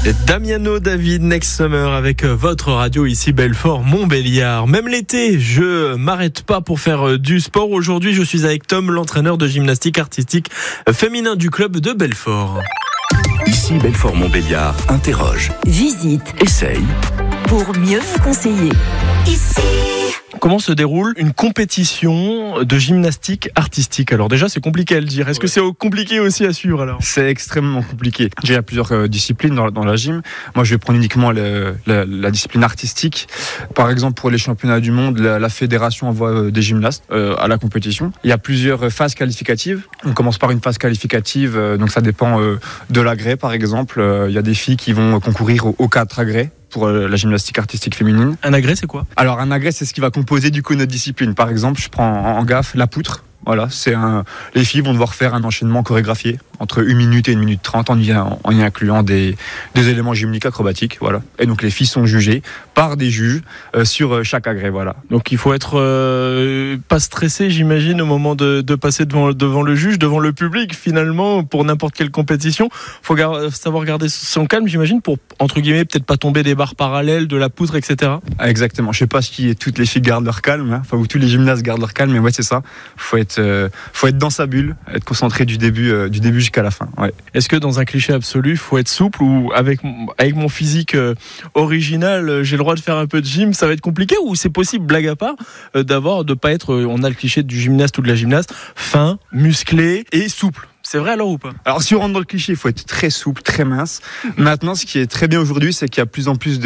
Damiano David, Next Summer avec votre radio ici Belfort Montbéliard. Même l'été, je m'arrête pas pour faire du sport. Aujourd'hui, je suis avec Tom, l'entraîneur de gymnastique artistique féminin du club de Belfort. Ici Belfort Montbéliard interroge, visite, essaye pour mieux vous conseiller. Ici. Comment se déroule une compétition de gymnastique artistique? Alors déjà, c'est compliqué à le dire. Est-ce que c'est compliqué aussi à suivre alors? C'est extrêmement compliqué. Il y a plusieurs disciplines dans la gym. Moi, je vais prendre uniquement la discipline artistique. Par exemple, pour les championnats du monde, la fédération envoie des gymnastes à la compétition. Il y a plusieurs phases qualificatives. On commence par une phase qualificative, donc ça dépend de l'agrès, par exemple. Il y a des filles qui vont concourir aux 4 agrès pour la gymnastique artistique féminine. Un agrès, c'est quoi? Alors un agrès, c'est ce qui va composer du coup notre discipline. Par exemple, je prends en gaffe la poutre. Voilà, les filles vont devoir faire un enchaînement chorégraphié entre 1 minute et 1 minute 30 en y incluant des éléments gymniques acrobatiques. Voilà. Et donc les filles sont jugées par des juges sur chaque agrès. Voilà. Donc il faut être pas stressé, j'imagine, au moment de passer devant le juge, devant le public. Finalement, pour n'importe quelle compétition, faut savoir garder son calme, j'imagine, pour entre guillemets peut-être pas tomber des barres parallèles, de la poutre, etc. Exactement. Je sais pas si toutes les filles gardent leur calme, hein, ou tous les gymnastes gardent leur calme, mais ouais, c'est ça. Faut être dans sa bulle, être concentré du début jusqu'à la fin. Ouais. Est-ce que dans un cliché absolu, faut être souple, ou avec mon physique original, j'ai le droit de faire un peu de gym, ça va être compliqué, ou c'est possible, blague à part, de pas être, on a le cliché du gymnaste ou de la gymnaste, fin, musclé et souple? C'est vrai alors ou pas? Alors si on rentre dans le cliché, il faut être très souple, très mince. Maintenant, ce qui est très bien aujourd'hui, c'est qu'il y a plus en plus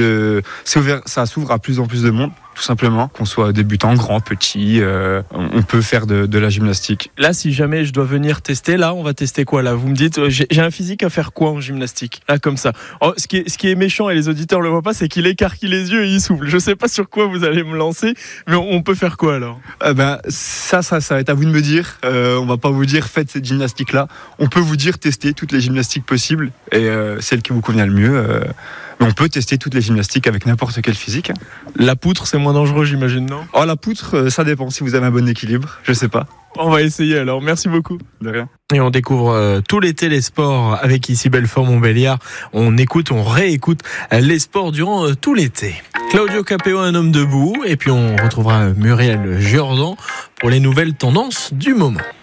ça s'ouvre à plus en plus de monde, tout simplement. Qu'on soit débutant, grand, petit, on peut faire de la gymnastique. Là, si jamais je dois venir tester, là, on va tester quoi là? Vous me dites, j'ai un physique à faire quoi en gymnastique? Là, comme ça. Oh, ce qui est méchant, et les auditeurs le voient pas, c'est qu'il écarquille les yeux et il souffle. Je sais pas sur quoi vous allez me lancer, mais on peut faire quoi alors? Ça va être à vous de me dire. On va pas vous dire faites cette gymnastique-là. On peut vous dire tester toutes les gymnastiques possibles et celle qui vous convient le mieux. Mais on peut tester toutes les gymnastiques avec n'importe quel physique. La poutre, c'est moins dangereux, j'imagine, non? Oh, la poutre, ça dépend si vous avez un bon équilibre. Je sais pas. On va essayer alors. Merci beaucoup. De rien. Et on découvre tout l'été les sports avec ici Belfort Montbéliard. On réécoute les sports durant tout l'été. Claudio Capéo, un homme debout. Et puis on retrouvera Muriel Jordan pour les nouvelles tendances du moment.